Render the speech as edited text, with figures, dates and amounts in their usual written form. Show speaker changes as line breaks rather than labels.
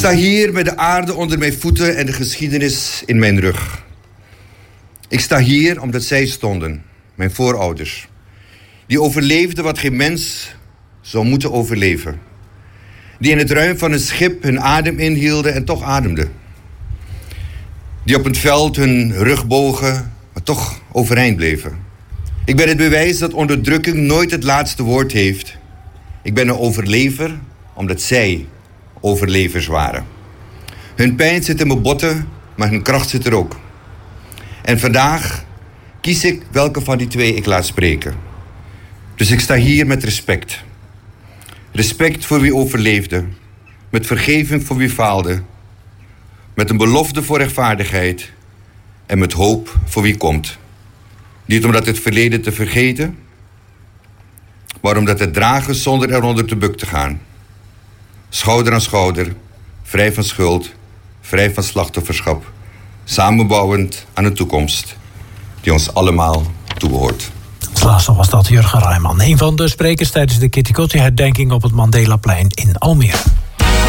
sta hier met de aarde onder mijn voeten en de geschiedenis in mijn rug. Ik sta hier omdat zij stonden, mijn voorouders. Die overleefden wat geen mens zou moeten overleven. Die in het ruim van een schip hun adem inhielden en toch ademden. Die op het veld hun rug bogen, maar toch overeind bleven. Ik ben het bewijs dat onderdrukking nooit het laatste woord heeft. Ik ben een overlever omdat zij overlevers waren. Hun pijn zit in mijn botten, maar hun kracht zit er ook. En vandaag kies ik welke van die twee ik laat spreken. Dus ik sta hier met respect. Respect voor wie overleefde. Met vergeving voor wie faalde. Met een belofte voor rechtvaardigheid. En met hoop voor wie komt. Niet omdat het verleden te vergeten, maar omdat het dragen zonder eronder te buk te gaan. Schouder aan schouder, vrij van schuld, vrij van slachtofferschap. Samenbouwend aan een toekomst die ons allemaal toebehoort.
Als laatste was dat Jurgen Rijman, een van de sprekers tijdens de Kitty Kotti-herdenking op het Mandelaplein in Almere.